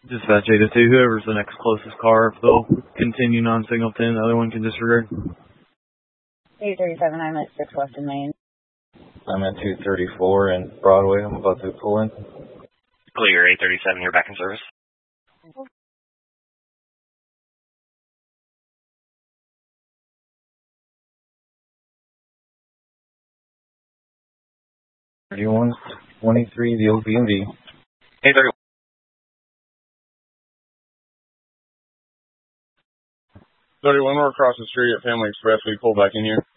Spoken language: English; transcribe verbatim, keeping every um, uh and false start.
Dispatch eight oh two, whoever's the next closest car, if they'll continue non-Singleton, the other one can disregard. eight thirty-seven, I'm at six West in Maine. I'm at two thirty-four in Broadway. I'm about to pull in. Clear, eight thirty-seven, you're back in service. thirty-one twenty-three, the O B M V. eight thirty-one. thirty-one, we're across the street at Family Express. We pull back in here.